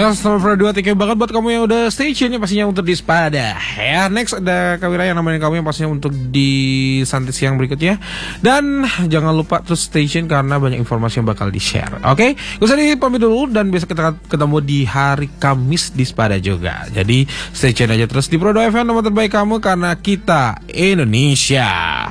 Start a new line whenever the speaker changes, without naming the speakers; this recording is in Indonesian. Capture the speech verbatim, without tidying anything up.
seratus dua, thank you banget buat kamu yang udah stay tune ya pastinya untuk di Spada. Ya, next ada Kawira yang nemenin kamu yang pastinya untuk di Santai Siang berikutnya. Dan jangan lupa terus stay tune karena banyak informasi yang bakal di-share. Oke, okay? Gue sendiri pamit dulu dan besok kita ketemu di hari Kamis di Spada juga. Jadi stay tune aja terus di Pro dua F M, nomor terbaik kamu karena kita Indonesia.